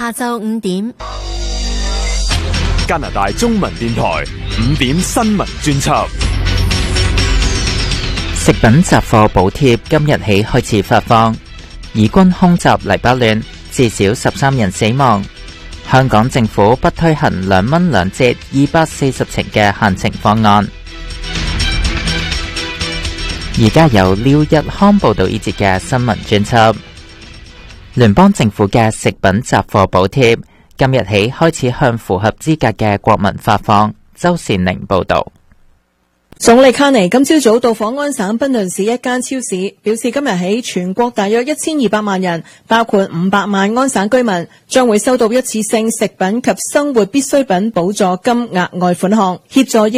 下晝5點， 加拿大中文電台5點新聞專輯。 食品雜貨補貼今日起開始發放。以軍空襲黎巴嫩，至少13人死亡。香港政府不推行2蚊2折240程嘅限程方案。而家由廖日康報道呢節嘅新聞專輯。聯邦政府嘅食品雜貨補貼今日起開始向符合資格嘅國民發放。周善寧報道。 總理卡尼今朝早到訪安省賓頓市一間超市，表示今日起全國大約1200萬人，包括500萬安省居民，將會收到一次性食品及生活必需品補助金額外款項，協助